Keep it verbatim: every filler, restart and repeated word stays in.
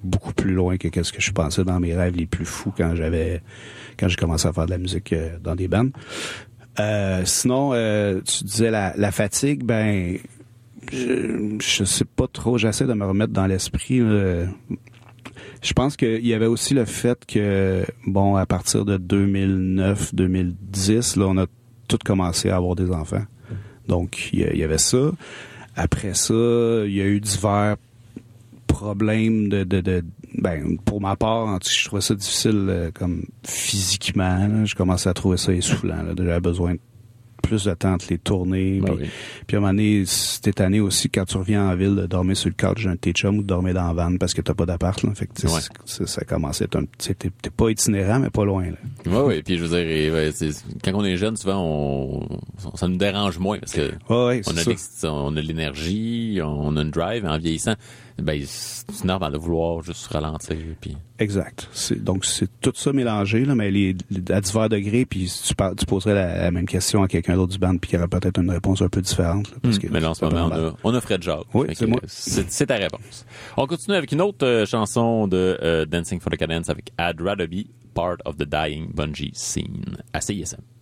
beaucoup plus loin que ce que je pensais dans mes rêves les plus fous quand j'avais quand j'ai commencé à faire de la musique euh, dans des bands. Euh, sinon, euh, tu disais la, la fatigue, ben je, je sais pas trop, j'essaie de me remettre dans l'esprit. Euh, je pense qu'il y avait aussi le fait que, bon, à partir de deux mille neuf deux mille dix, là, on a tout commencé à avoir des enfants. Donc, il y, y avait ça. Après ça, il y a eu divers problèmes de, de, de ben, pour ma part, en tout cas, je trouvais ça difficile euh, comme physiquement. Là. Je commençais à trouver ça essoufflant. Là. J'avais besoin de plus de temps entre les tournées. Ben puis, oui. puis à un moment donné, cette année aussi, quand tu reviens en ville, de dormir sur le couch d'un de tes chums ou de dormir dans la van parce que t'as pas d'appart. Là. Fait que, Ouais. c'est, ça commençait à être un petit... T'es, t'es pas itinérant, mais pas loin. Là. Oui, oui. Puis je veux dire, et, ouais, c'est, quand on est jeune, souvent, on, ça nous dérange moins parce que Ouais, ouais, on, c'est a ça. l'ex- on a de l'énergie, on a une drive. En vieillissant, ben, c'est normal de vouloir juste ralentir. Puis... Exact. C'est, donc, c'est tout ça mélangé, là, mais les, les, à divers degrés, puis si tu, par, tu poserais la, la même question à quelqu'un d'autre du band, puis qu'il y aurait peut-être une réponse un peu différente. Là, parce Mmh. que Mais là, en ce moment, on a, on a Fred Jacques. Oui, Fait c'est que, moi. C'est, c'est ta réponse. On continue avec une autre euh, chanson de euh, Dancing for the Cadence avec I'd Rather Be Part of the Dying Bungee Scene à C I S M.